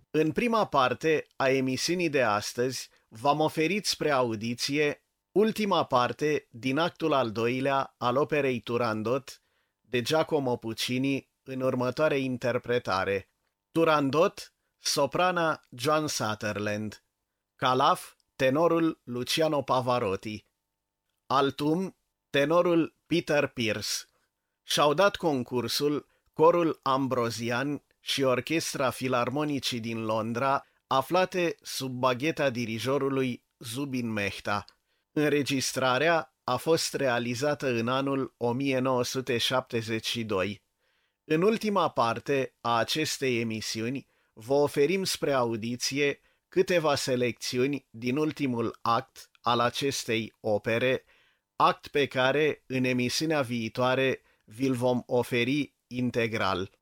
În prima parte a emisiunii de astăzi v-am oferit spre audiție ultima parte din actul al doilea al operei Turandot de Giacomo Puccini în următoare interpretare. Turandot, soprana Joan Sutherland, calaf, tenorul Luciano Pavarotti, altum, tenorul Peter Pierce. Și-au dat concursul corul Ambrosian și Orchestra Filarmonicii din Londra, aflate sub bagheta dirijorului Zubin Mehta. Înregistrarea a fost realizată în anul 1972. În ultima parte a acestei emisiuni vă oferim spre audiție câteva selecțiuni din ultimul act al acestei opere, act pe care în emisiunea viitoare vi-l vom oferi integral.